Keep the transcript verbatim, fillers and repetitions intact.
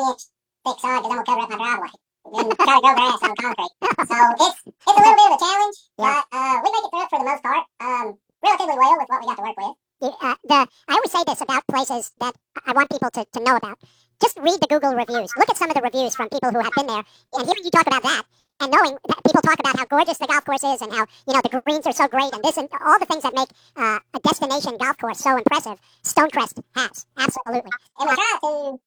inch thick sod because I'm gonna cover up my driveway and try to go grass on concrete. So it's it's a little bit of a challenge, Yeah. but uh, we make it through for the most part, um, relatively well with what we got to work with. You, uh, the, I always say this about places that I want people to, to know about. Just read the Google reviews. Look at some of the reviews from people who have been there, and hearing you talk about that, and knowing that people talk about how gorgeous the golf course is, and how, you know, the greens are so great, and this and all the things that make uh, a destination golf course so impressive. Stonecrest has absolutely. And we try to